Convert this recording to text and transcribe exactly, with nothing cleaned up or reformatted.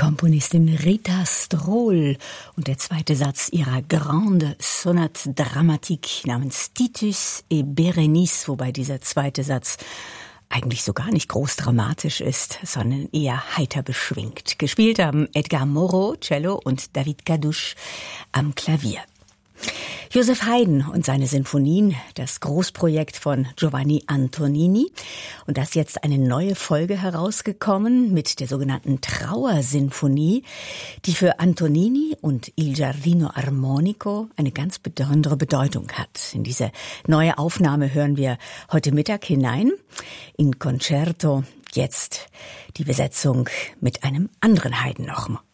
Komponistin Rita Strohl und der zweite Satz ihrer Grande Sonate Dramatique namens Titus et Berenice, wobei dieser zweite Satz eigentlich so gar nicht groß dramatisch ist, sondern eher heiter beschwingt. Gespielt haben Edgar Moreau, Cello, und David Gadouche am Klavier. Joseph Haydn und seine Sinfonien, das Großprojekt von Giovanni Antonini. Und da ist jetzt eine neue Folge herausgekommen mit der sogenannten Trauersinfonie, die für Antonini und Il Giardino Armonico eine ganz besondere Bedeutung hat. In diese neue Aufnahme hören wir heute Mittag hinein. In Concerto jetzt die Besetzung mit einem anderen Haydn noch.